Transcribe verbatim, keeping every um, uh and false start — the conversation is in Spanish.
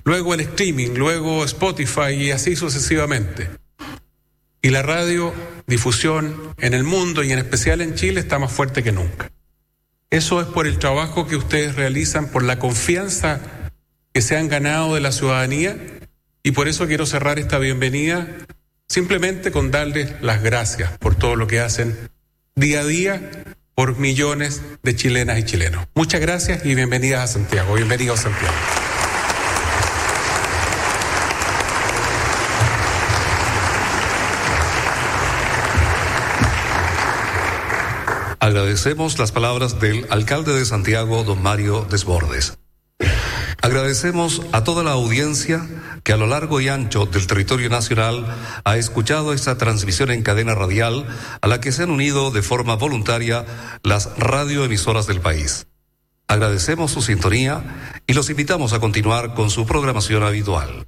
luego el streaming, luego Spotify y así sucesivamente. Y la radiodifusión en el mundo y en especial en Chile está más fuerte que nunca. Eso es por el trabajo que ustedes realizan, por la confianza que se han ganado de la ciudadanía, y por eso quiero cerrar esta bienvenida simplemente con darles las gracias por todo lo que hacen día a día por millones de chilenas y chilenos. Muchas gracias y bienvenidas a Santiago. Bienvenidos a Santiago. Agradecemos las palabras del alcalde de Santiago, don Mario Desbordes. Agradecemos a toda la audiencia que a lo largo y ancho del territorio nacional ha escuchado esta transmisión en cadena radial a la que se han unido de forma voluntaria las radioemisoras del país. Agradecemos su sintonía y los invitamos a continuar con su programación habitual.